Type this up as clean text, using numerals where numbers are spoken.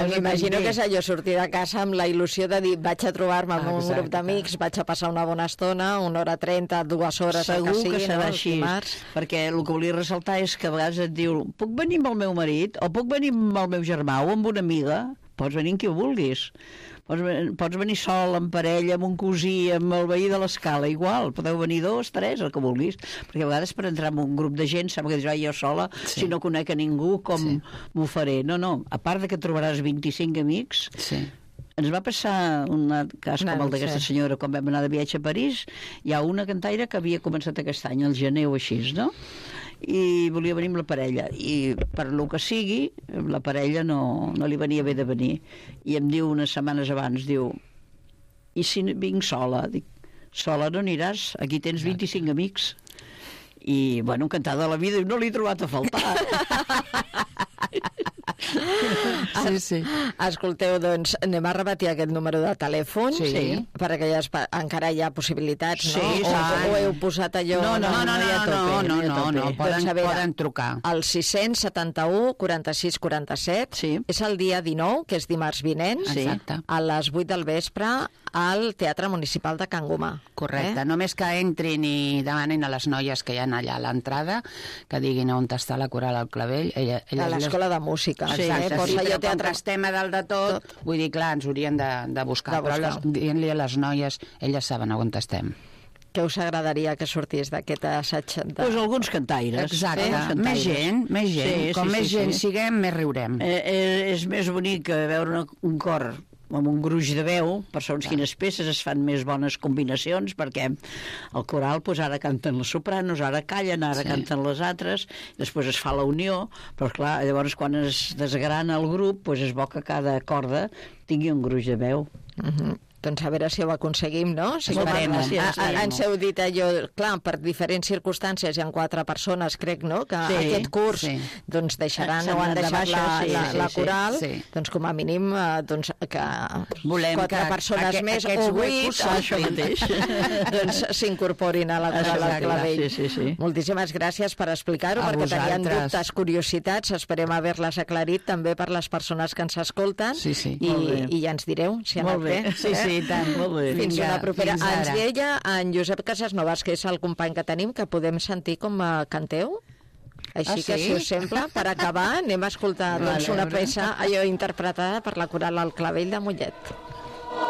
M'imagino que és allò, sortir de casa amb la il·lusió de dir vaig a trobar-me amb un grup d'amics, vaig a passar una bona estona, 1h30, 2 hores, segur el que sigui, que serà no? així, perquè el que volia ressaltar és que a vegades et diu puc venir amb el meu marit, o puc venir amb el meu germà o amb una amiga, pots venir amb qui vulguis. Pots venir sol, en parella, amb un cosí, amb el veí de l'escala, igual, podeu venir 2, 3, el que vulguis, perquè a vegades per entrar en un grup de gent sembla que dius, jo sola, si no conec a ningú, com m'ho faré? No, a part de que trobaràs 25 amics, ens va passar un cas com el d'aquesta senyora quan vam anar de viatge a París. Hi ha una cantaire que havia començat aquest any, al gener o així, no? I volia venir amb la parella i per lo que sigui la parella no li venia bé de venir i em diu unes setmanes abans, diu, i si vinc sola? Dic, sola no aniràs, aquí tens 25 amics. I bueno, encantada de la vida, i no l'he trobat a faltar. Escolteu, doncs anem a repetir aquest número de telèfon per aquelles encara hi ha possibilitats, no? O heu posat allò? No, poden trucar al 671 46 47 és el dia 19, que és dimarts vinent, a les 8 del vespre al Teatre Municipal de Can Gomà. Correcte, només que entrin i demanin a les noies que hi ha allà a l'entrada que diguin on està la coral al Clavell. A l'Escola de Música. Exacte, però com que estem a dalt de tot, vull dir, clar, ens haurien de buscar, però dient-li a les noies, elles saben on estem. Què us agradaria que sortís d'aquest assaig? Doncs alguns cantaires. Exacte, més gent. Com més gent siguem, més riurem. És més bonic veure un cor amb un gruix de veu, per segons quines peces es fan més bones combinacions, perquè el coral, doncs ara canten les sopranos, ara callen, ara canten les altres, després es fa la unió, però clar, llavors quan es desgrana el grup, doncs és bo que cada corda tingui un gruix de veu. Doncs a veure si ho aconseguim, no? Ens heu dit allò, clar, per diferents circumstàncies hi ha 4 persones, crec, no? Que aquest curs doncs deixaran o han deixat la coral, doncs com a mínim que 4 persones més o 8 doncs s'incorporin a la coral al Clavell. Moltíssimes gràcies per explicar-ho, perquè tenien dubtes, curiositats, esperem haver-les aclarit també per les persones que ens escolten i ja ens direu si ha anat bé. Sí, tant. Fins una propera. Ens deia en Josep Casasnovas, que és el company que tenim, que podem sentir com canteu? Així que, si us sembla, per acabar, anem a escoltar una peça allò interpretada per la coral al Clavell de Mollet.